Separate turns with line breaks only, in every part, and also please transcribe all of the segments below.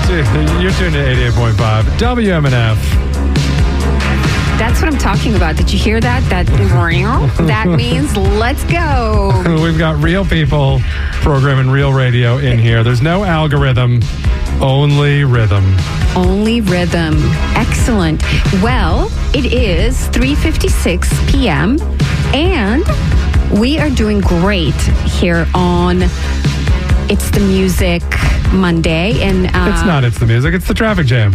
You're tuned to 88.5 WMNF.
That's what I'm talking about. Did you hear that? That means let's go.
We've got real people programming real radio in here. There's no algorithm, only rhythm.
Only rhythm. Excellent. Well, it is 3:56 p.m. and we are doing great here on It's the Music Monday. And
it's not It's the Music, it's the Traffic Jam.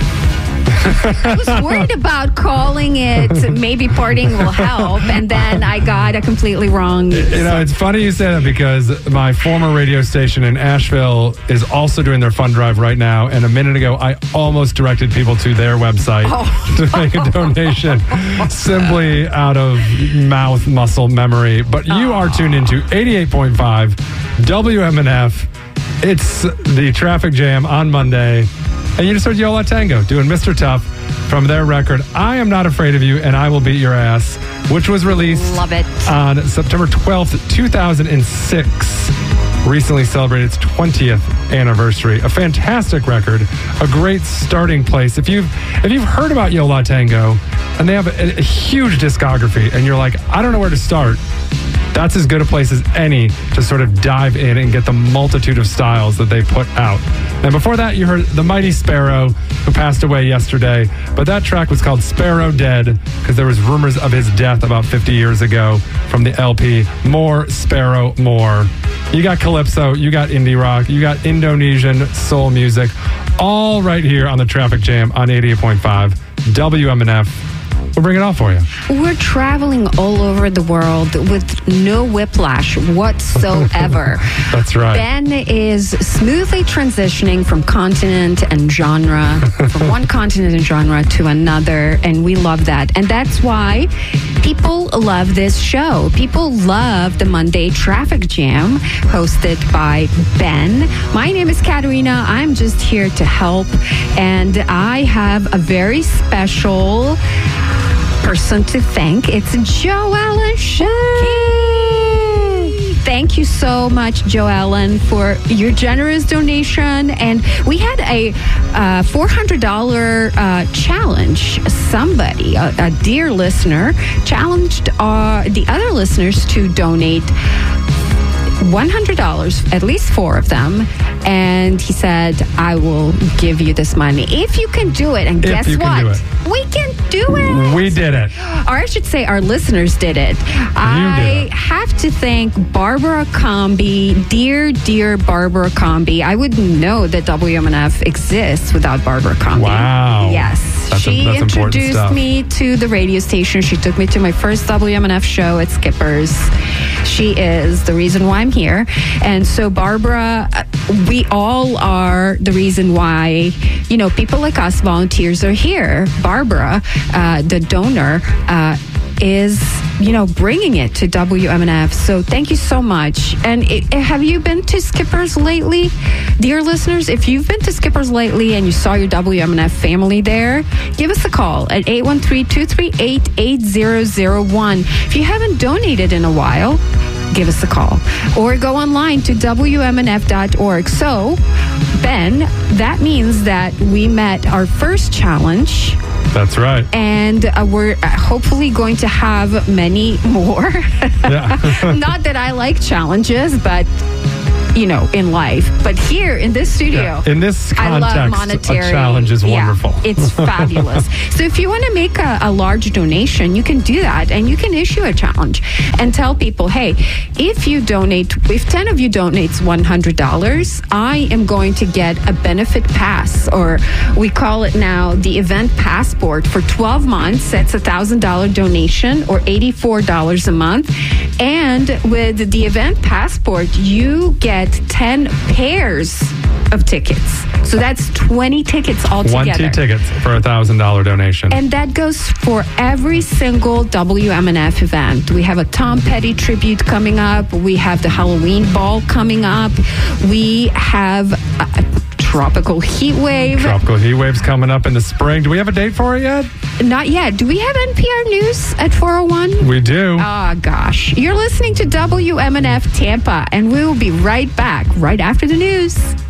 I was worried about calling it Maybe Partying Will Help, and then I got a completely wrong.
It's funny you say that because my former radio station in Asheville is also doing their fund drive right now, and a minute ago I almost directed people to their website to make a donation simply out of mouth muscle memory. But you are tuned into 88.5 WMNF. It's the Traffic Jam on Monday. And you just heard Yo La Tengo doing Mr. Tough from their record, I Am Not Afraid of You and I Will Beat Your Ass, which was released
Love it.
on September 12th, 2006. Recently celebrated its 20th anniversary. A fantastic record, a great starting place. If you've heard about Yo La Tengo and they have a huge discography and you're like, I don't know where to start, that's as good a place as any to sort of dive in and get the multitude of styles that they put out. And before that, you heard the mighty Sparrow, who passed away yesterday. But that track was called Sparrow Dead because there was rumors of his death about 50 years ago from the LP More Sparrow More. You got Calypso, you got indie rock, you got Indonesian soul music, all right here on the Traffic Jam on 88.5 WMNF. We'll bring it all for you.
We're traveling all over the world with no whiplash whatsoever.
That's right.
Ben is smoothly transitioning from continent and genre, from one continent and genre to another, and we love that. And that's why people love this show. People love the Monday Traffic Jam, hosted by Ben. My name is Katerina. I'm just here to help, and I have a very special person to thank. It's Joellen Shaki. Thank you so much, Joellen, for your generous donation. And we had a $400 challenge. Somebody, a dear listener, challenged the other listeners to donate $100, at least 4 of them, and he said, I will give you this money if you can do it. And guess what? We can do it.
We did it.
Or I should say our listeners did it. I have to thank Barbara Comby, dear Barbara Comby. I wouldn't know that WMNF exists without Barbara Comby.
Wow.
Yes. She introduced me to the radio station. She took me to my first WMNF show at Skipper's. She is the reason why I'm here. And so, Barbara, we all are the reason why, people like us, volunteers, are here. Barbara, the donor, is, bringing it to WMNF. So thank you so much. And have you been to Skipper's lately? Dear listeners, if you've been to Skipper's lately and you saw your WMNF family there, give us a call at 813-238-8001. If you haven't donated in a while, give us a call or go online to WMNF.org. So, Ben, that means that we met our first challenge.
That's right.
And we're hopefully going to have many more.
Yeah.
Not that I like challenges, but in life. But here in this studio,
in this context,
I love monetary.
A challenge is wonderful.
Yeah, it's fabulous. So if you want to make a large donation, you can do that, and you can issue a challenge and tell people, hey, if 10 of you donates $100, I am going to get a benefit pass, or we call it now the event passport for 12 months. That's $1,000 donation or $84 a month. And with the event passport, you get 10 pairs of tickets. So that's 20 tickets altogether.
20 tickets for a $1,000 donation.
And that goes for every single WMNF event. We have a Tom Petty tribute coming up. We have the Halloween ball coming up. We have a tropical heat wave.
Tropical heat wave's coming up in the spring. Do we have a date for it yet?
Not yet. Do we have NPR News at 4:01?
We do.
Oh, gosh. You're listening to WMNF Tampa, and we will be right back right after the news.